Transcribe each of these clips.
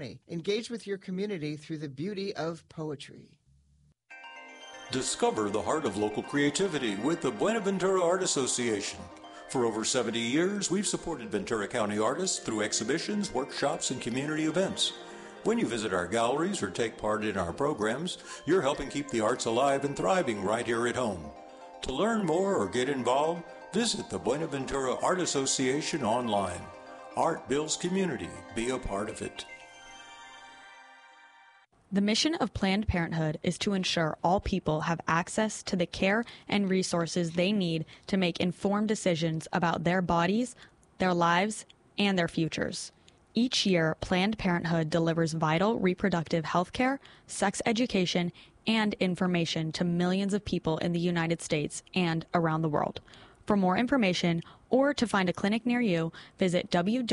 County. Engage with your community through the beauty of poetry. Discover the heart of local creativity with the Buenaventura Art Association. For over 70 years, we've supported Ventura County artists through exhibitions, workshops, and community events. When you visit our galleries or take part in our programs, you're helping keep the arts alive and thriving right here at home. To learn more or get involved, visit the Buenaventura Art Association online. Art builds community. Be a part of it. The mission of Planned Parenthood is to ensure all people have access to the care and resources they need to make informed decisions about their bodies, their lives, and their futures. Each year, Planned Parenthood delivers vital reproductive health care, sex education, and information to millions of people in the United States and around the world. For more information or to find a clinic near you, visit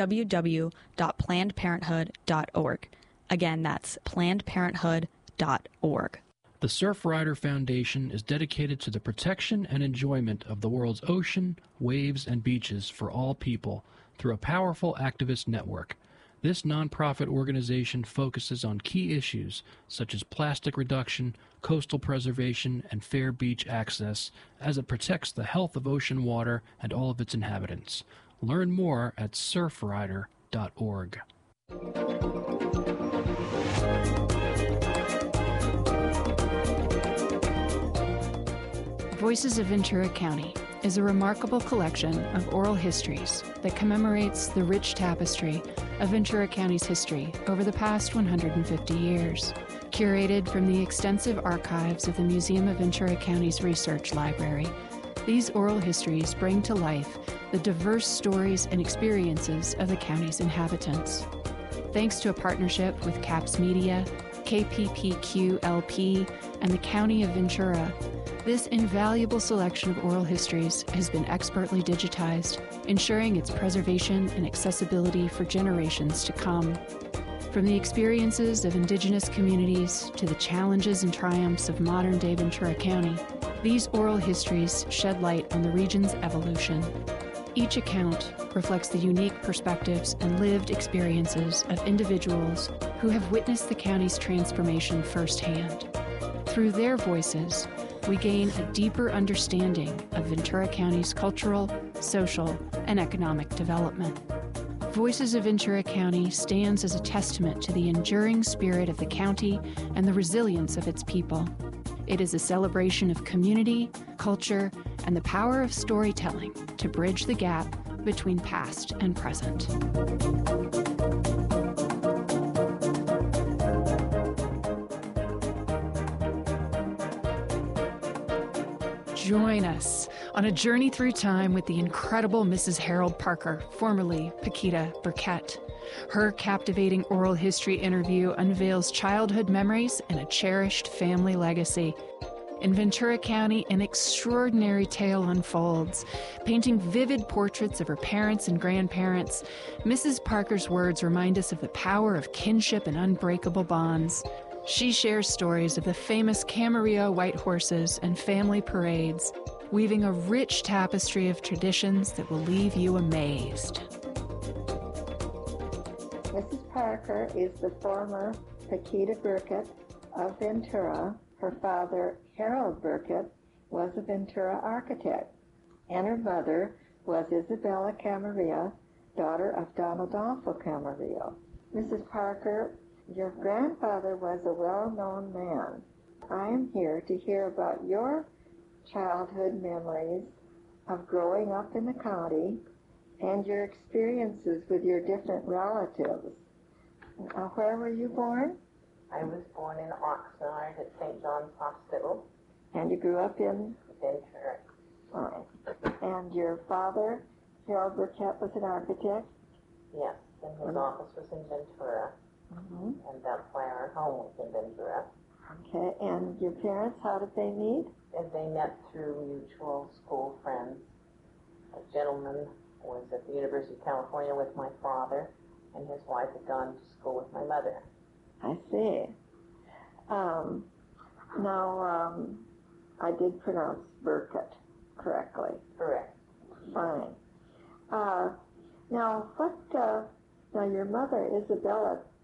www.plannedparenthood.org. Again, that's plannedparenthood.org. The Surfrider Foundation is dedicated to the protection and enjoyment of the world's ocean, waves, and beaches for all people through a powerful activist network. This nonprofit organization focuses on key issues such as plastic reduction, coastal preservation, and fair beach access as it protects the health of ocean water and all of its inhabitants. Learn more at surfrider.org. Voices of Ventura County is a remarkable collection of oral histories that commemorates the rich tapestry of Ventura County's history over the past 150 years. Curated from the extensive archives of the Museum of Ventura County's Research Library, these oral histories bring to life the diverse stories and experiences of the county's inhabitants. Thanks to a partnership with CAPS Media, KPPQ-LP, and the County of Ventura, this invaluable selection of oral histories has been expertly digitized, ensuring its preservation and accessibility for generations to come. From the experiences of indigenous communities to the challenges and triumphs of modern-day Ventura County, these oral histories shed light on the region's evolution. Each account reflects the unique perspectives and lived experiences of individuals who have witnessed the county's transformation firsthand. Through their voices, we gain a deeper understanding of Ventura County's cultural, social, and economic development. Voices of Ventura County stands as a testament to the enduring spirit of the county and the resilience of its people. It is a celebration of community, culture, and the power of storytelling to bridge the gap between past and present. Join us on a journey through time with the incredible Mrs. Harold Parker, formerly Paquita Burkett. Her captivating oral history interview unveils childhood memories and a cherished family legacy. In Ventura County, an extraordinary tale unfolds. Painting vivid portraits of her parents and grandparents, Mrs. Parker's words remind us of the power of kinship and unbreakable bonds. She shares stories of the famous Camarillo white horses and family parades, weaving a rich tapestry of traditions that will leave you amazed. Mrs. Parker is the former Paquita Burkett of Ventura. Her father, Harold Burkett, was a Ventura architect, and her mother was Isabella Camarillo, daughter of Don Adolfo Camarillo. Mrs. Parker, your grandfather was a well-known man. I am here to hear about your childhood memories of growing up in the county and your experiences with your different relatives. Where were you born? I was born in Oxnard at St. John's Hospital. And you grew up in? Ventura. Fine. And your father, Harold Burkett, was an architect? Yes, and his office was in Ventura. Mm-hmm. And that's why our home was in Ventura. Okay, and your parents, how did they meet? And they met through mutual school friends. A gentleman was at the University of California with my father, and his wife had gone to school with my mother. I see. I did pronounce Burkett correctly. Correct. Fine. Now your mother, Isabella,